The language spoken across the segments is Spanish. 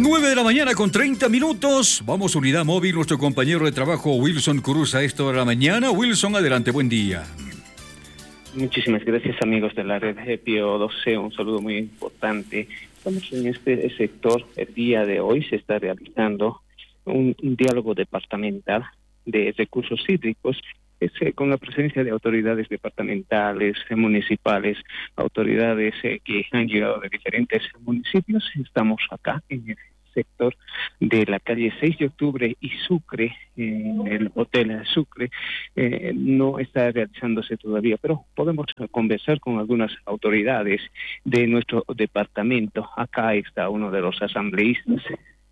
9 de la mañana con 30 minutos. Vamos a Unidad Móvil, nuestro compañero de trabajo Wilson Cruz a esta hora de la mañana. Wilson, adelante, buen día. Muchísimas gracias, amigos de la red Pío 12. Un saludo muy importante. Estamos en este sector. El día de hoy se está realizando un diálogo departamental de recursos hídricos con la presencia de autoridades departamentales, municipales, autoridades que han llegado de diferentes municipios. Estamos acá en el sector de la calle 6 de octubre y Sucre, el Hotel Sucre. No está realizándose todavía, pero podemos conversar con algunas autoridades de nuestro departamento. Acá está uno de los asambleístas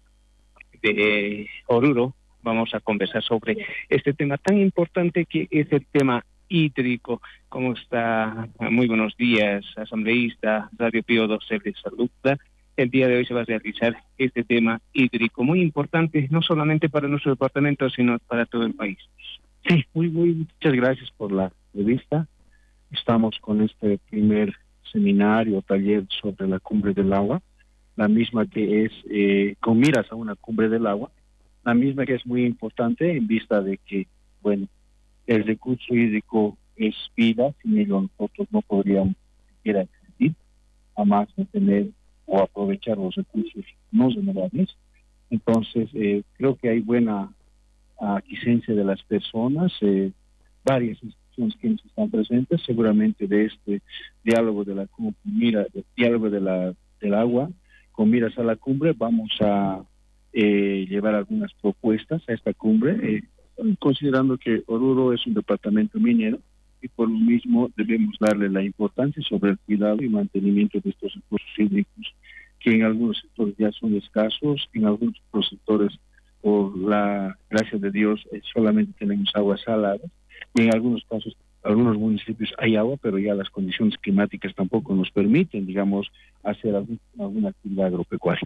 de Oruro. Vamos a conversar sobre este tema tan importante que es el tema hídrico. ¿Cómo está? Muy buenos días, asambleísta. Radio Pío 12 les saluda. El día de hoy se va a realizar este tema hídrico, muy importante, no solamente para nuestro departamento, sino para todo el país. Sí, muchas gracias por la entrevista. Estamos con este primer seminario, taller sobre la cumbre del agua, la misma que es con miras a una cumbre del agua, la misma que es muy importante en vista de que, bueno, el recurso hídrico es vida, sin ello nosotros no podríamos siquiera existir, jamás tener o aprovechar los recursos no renovables. Entonces, creo que hay buena aquiescencia de las personas, varias instituciones que nos están presentes, seguramente de este diálogo de la diálogo del agua, con miras a la cumbre, vamos a llevar algunas propuestas a esta cumbre, considerando que Oruro es un departamento minero y por lo mismo debemos darle la importancia sobre el cuidado y mantenimiento de estos recursos hídricos, que en algunos sectores ya son escasos, en algunos otros sectores, por la gracia de Dios, solamente tenemos aguas saladas, y en algunos casos, algunos municipios hay agua, pero ya las condiciones climáticas tampoco nos permiten, digamos, hacer alguna actividad agropecuaria.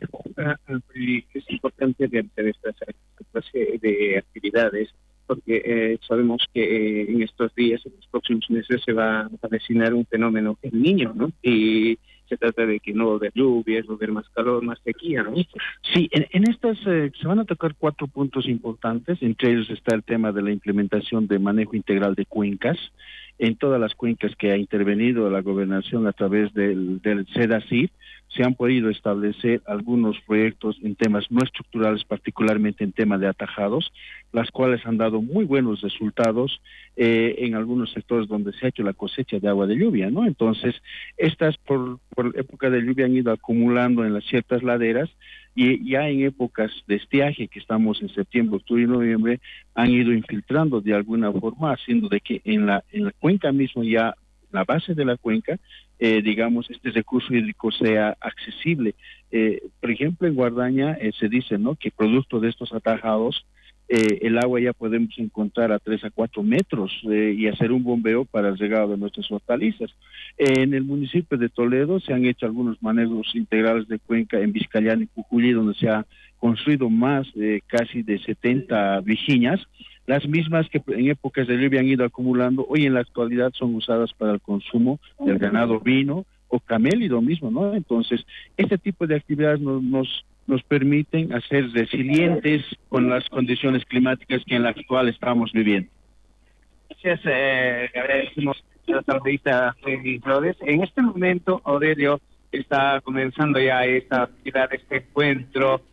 Es importante realizar esta clase de actividades, porque sabemos que en estos días, en los próximos meses, se va a avecinar un fenómeno El Niño, ¿no? Y se trata de que no va a haber lluvias, va a haber más calor, más sequía, ¿no? Sí, en estas se van a tocar 4 puntos importantes. Entre ellos está el tema de la implementación de manejo integral de cuencas. En todas las cuencas que ha intervenido la gobernación a través del SEDACIR, se han podido establecer algunos proyectos en temas no estructurales, particularmente en tema de atajados, las cuales han dado muy buenos resultados en algunos sectores donde se ha hecho la cosecha de agua de lluvia, ¿no? Entonces, estas por época de lluvia han ido acumulando en las ciertas laderas, y ya en épocas de estiaje, que estamos en septiembre, octubre y noviembre, han ido infiltrando de alguna forma, haciendo de que en la cuenca mismo, ya la base de la cuenca, digamos, este recurso hídrico sea accesible. Por ejemplo, en Guardaña se dice, ¿no?, que producto de estos atajados, el agua ya podemos encontrar a 3 a 4 metros y hacer un bombeo para el regado de nuestras hortalizas. En el municipio de Toledo se han hecho algunos manejos integrales de cuenca en Vizcayana y Cujulí, donde se ha construido más casi de 70 vigiñas, las mismas que en épocas de lluvia han ido acumulando, hoy en la actualidad son usadas para el consumo del ganado vino o camélido mismo, ¿no? Entonces, este tipo de actividades nos permiten hacer resilientes con las condiciones climáticas que en la actual estamos viviendo. Gracias, agradecemos a la asambleísta Freddy Flores. En este momento, Aurelio, está comenzando ya esta actividad, este encuentro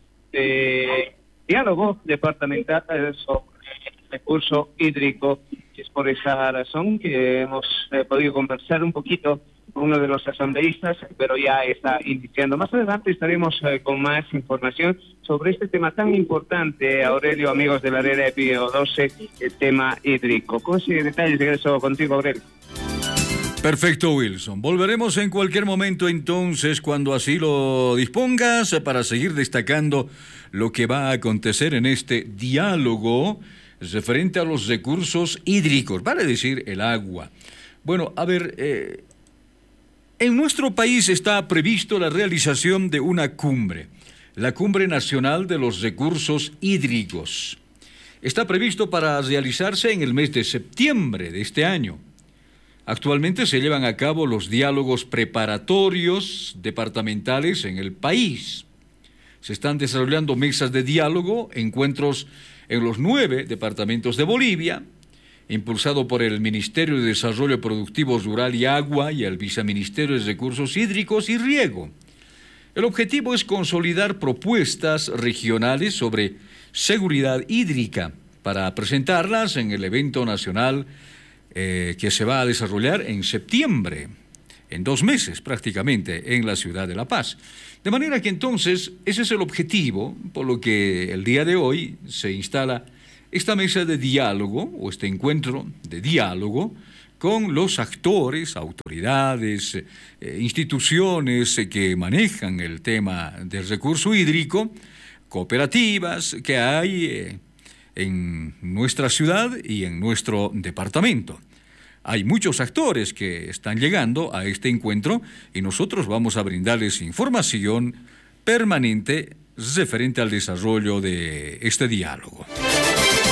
de diálogo departamental sobre el recurso hídrico. Es por esa razón que hemos podido conversar un poquito con uno de los asambleístas, pero ya está iniciando. Más adelante estaremos con más información sobre este tema tan importante, Aurelio, amigos de la red de Pío 12, el tema hídrico. Con ese detalle regreso contigo, Aurelio. Perfecto, Wilson. Volveremos en cualquier momento entonces, cuando así lo dispongas, para seguir destacando lo que va a acontecer en este diálogo referente a los recursos hídricos, vale decir, el agua. Bueno, a ver, en nuestro país está previsto la realización de una cumbre, la Cumbre Nacional de los Recursos Hídricos. Está previsto para realizarse en el mes de septiembre de este año. Actualmente se llevan a cabo los diálogos preparatorios departamentales en el país. Se están desarrollando mesas de diálogo, encuentros en los 9 departamentos de Bolivia, impulsado por el Ministerio de Desarrollo Productivo Rural y Agua y el Viceministerio de Recursos Hídricos y Riego. El objetivo es consolidar propuestas regionales sobre seguridad hídrica para presentarlas en el evento nacional que se va a desarrollar en septiembre, en 2 meses prácticamente, en la ciudad de La Paz. De manera que entonces ese es el objetivo, por lo que el día de hoy se instala esta mesa de diálogo o este encuentro de diálogo con los actores, autoridades, instituciones que manejan el tema del recurso hídrico, cooperativas que hay en nuestra ciudad y en nuestro departamento. Hay muchos actores que están llegando a este encuentro y nosotros vamos a brindarles información permanente referente al desarrollo de este diálogo.